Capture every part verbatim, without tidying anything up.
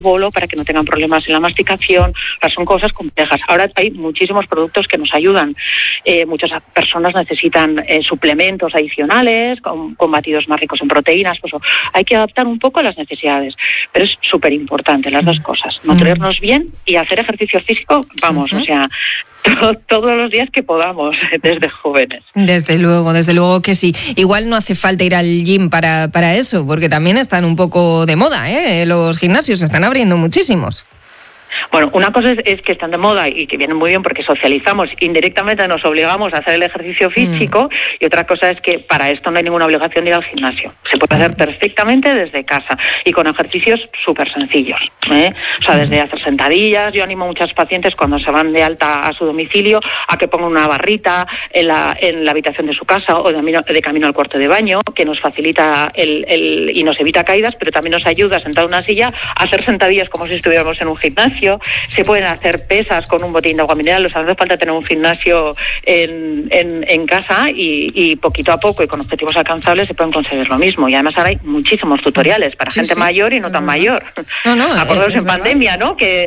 bolo para que no tengan problemas en la masticación. O sea, son cosas complejas. Ahora hay muchísimos productos que nos ayudan. Eh, muchas personas necesitan eh, suplementos adicionales con, con batidos más ricos en proteínas. Pues hay que adaptar un poco a las necesidades. Pero es súper importante las dos cosas. Nutrirnos bien y hacer ejercicio físico, vamos, uh-huh. o sea, to- todos los días que podamos, desde jóvenes. Desde luego, desde luego que sí. Igual no hace falta ir al gym para, para eso, porque también están un poco de moda, ¿eh? Los gimnasios se están abriendo muchísimos. Bueno, una cosa es, es que están de moda y que vienen muy bien porque socializamos, indirectamente nos obligamos a hacer el ejercicio físico, mm. y otra cosa es que para esto no hay ninguna obligación de ir al gimnasio. Se puede hacer perfectamente desde casa y con ejercicios súper sencillos, ¿eh? O sea, desde hacer sentadillas. Yo animo a muchos pacientes cuando se van de alta a su domicilio a que pongan una barrita en la, en la habitación de su casa o de camino, de camino al cuarto de baño, que nos facilita el, el y nos evita caídas, pero también nos ayuda, sentado en una silla, a hacer sentadillas como si estuviéramos en un gimnasio. Se pueden hacer pesas con un botín de agua mineral. O sea, no hace falta tener un gimnasio en, en, en casa y, y poquito a poco y con objetivos alcanzables se pueden conseguir lo mismo. Y además ahora hay muchísimos tutoriales para sí, gente sí. mayor y no tan mayor. No, no, Acordaos en verdad. pandemia, ¿no? Que,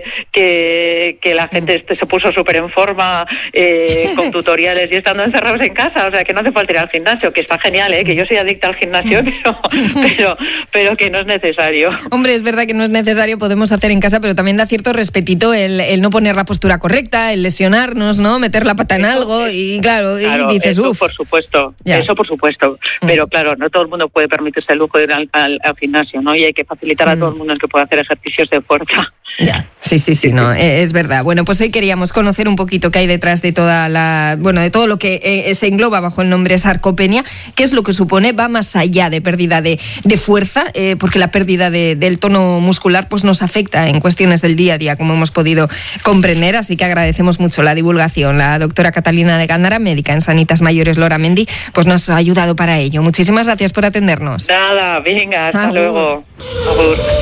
que, que la gente este se puso súper en forma eh, con tutoriales y estando encerrados en casa. O sea, que no hace falta ir al gimnasio, que está genial, ¿eh? Que yo soy adicta al gimnasio, pero, pero, pero que no es necesario. Hombre, es verdad que no es necesario, podemos hacer en casa, pero también da cierto respetito el, el no poner la postura correcta, el lesionarnos, ¿no? Meter la pata en eso, algo y claro, claro y dices, uff. Por supuesto, ya. Eso por supuesto. Mm. Pero claro, no todo el mundo puede permitirse el lujo de ir al, al, al gimnasio, ¿no? Y hay que facilitar mm. a todo el mundo el que pueda hacer ejercicios de fuerza. Ya. Sí, sí, sí, no, es verdad. Bueno, pues hoy queríamos conocer un poquito qué hay detrás de toda la, bueno, de todo lo que eh, se engloba bajo el nombre sarcopenia, qué es lo que supone, va más allá de pérdida de, de fuerza, eh, porque la pérdida de, del tono muscular pues nos afecta en cuestiones del día a día, como hemos podido comprender, así que agradecemos mucho la divulgación. La doctora Catalina de Gándara, médica en Sanitas Mayores Loramendi, pues nos ha ayudado para ello. Muchísimas gracias por atendernos. Nada, venga, hasta Agur. luego. Agur.